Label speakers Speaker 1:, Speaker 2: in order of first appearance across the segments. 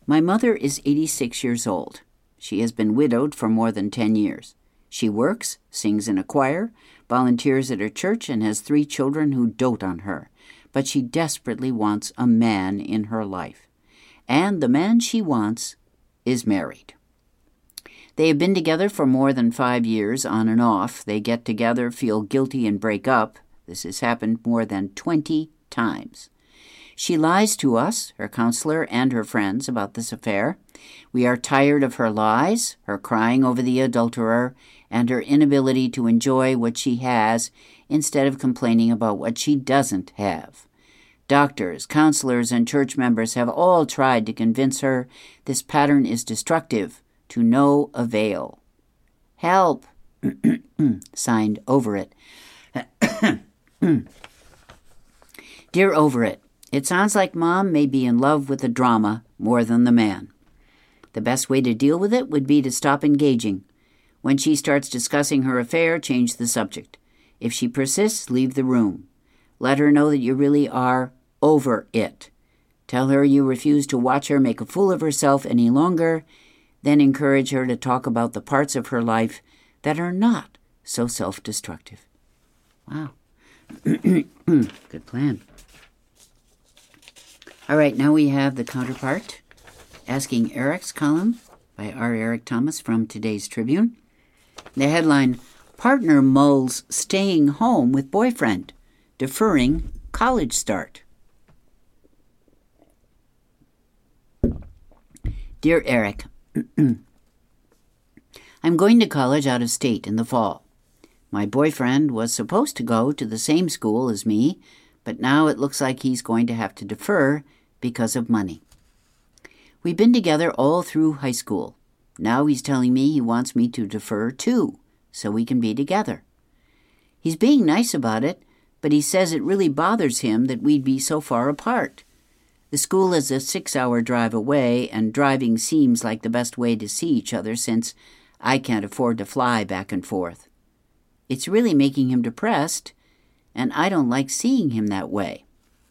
Speaker 1: My mother is 86 years old. She has been widowed for more than 10 years. She works, sings in a choir, volunteers at her church, and has 3 children who dote on her. But she desperately wants a man in her life. And the man she wants is married. They have been together for more than 5 years, on and off. They get together, feel guilty, and break up. This has happened more than 20 times. She lies to us, her counselor, and her friends about this affair. We are tired of her lies, her crying over the adulterer, and her inability to enjoy what she has instead of complaining about what she doesn't have. Doctors, counselors, and church members have all tried to convince her this pattern is destructive, to no avail. Help! Signed, Overit. Dear Overit, it sounds like Mom may be in love with the drama more than the man. The best way to deal with it would be to stop engaging. When she starts discussing her affair, change the subject. If she persists, leave the room. Let her know that you really are over it. Tell her you refuse to watch her make a fool of herself any longer. Then encourage her to talk about the parts of her life that are not so self-destructive. Wow. Good plan. All right, now we have the counterpart, Asking Eric's column by R. Eric Thomas from today's Tribune. The headline, Partner mulls staying home with boyfriend, deferring college start. Dear Eric, I'm going to college out of state in the fall. My boyfriend was supposed to go to the same school as me, but now it looks like he's going to have to defer because of money. We've been together all through high school. Now he's telling me he wants me to defer too, so we can be together. He's being nice about it, but he says it really bothers him that we'd be so far apart. The school is a 6-hour drive away, and driving seems like the best way to see each other since I can't afford to fly back and forth. It's really making him depressed, and I don't like seeing him that way.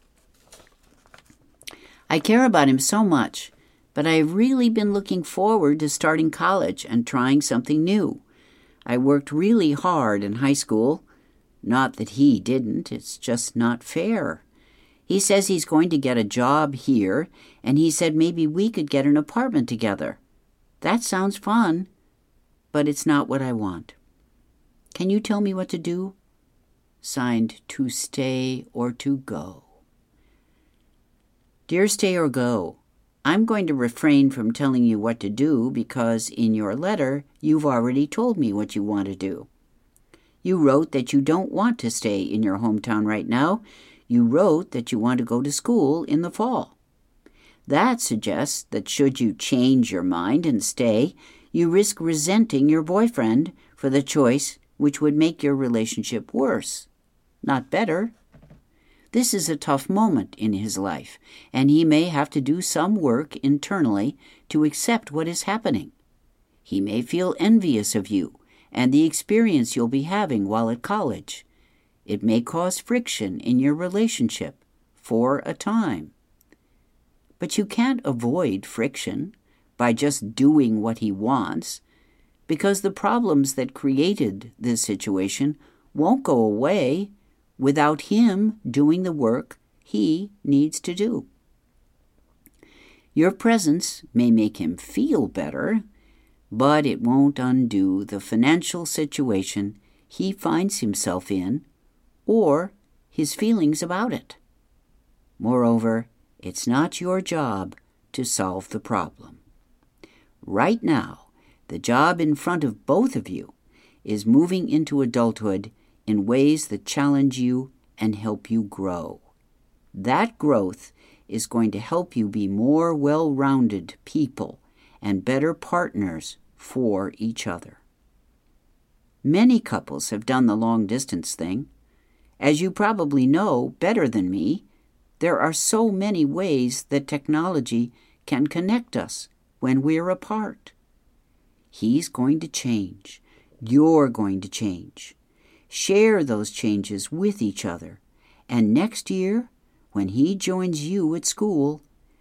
Speaker 1: I care about him so much, but I've really been looking forward to starting college and trying something new. I worked really hard in high school. Not that he didn't, it's just not fair. He says he's going to get a job here, and he said maybe we could get an apartment together. That sounds fun, but it's not what I want. Can you tell me what to do? Signed, To Stay or To Go. Dear Stay or Go, I'm going to refrain from telling you what to do because in your letter you've already told me what you want to do. You wrote that you don't want to stay in your hometown right now. You wrote that you want to go to school in the fall. That suggests that should you change your mind and stay, you risk resenting your boyfriend for the choice which would make your relationship worse, not better. This is a tough moment in his life, and he may have to do some work internally to accept what is happening. He may feel envious of you and the experience you'll be having while at college. It may cause friction in your relationship for a time. But you can't avoid friction by just doing what he wants, because the problems that created this situation won't go away without him doing the work he needs to do. Your presence may make him feel better, but it won't undo the financial situation he finds himself in or his feelings about it. Moreover, it's not your job to solve the problem. Right now, the job in front of both of you is moving into adulthood in ways that challenge you and help you grow. That growth is going to help you be more well-rounded people and better partners for each other. Many couples have done the long-distance thing. As you probably know better than me, there are so many ways that technology can connect us when we're apart. He's going to change. You're going to change. Share those changes with each other. And next year, when he joins you at school,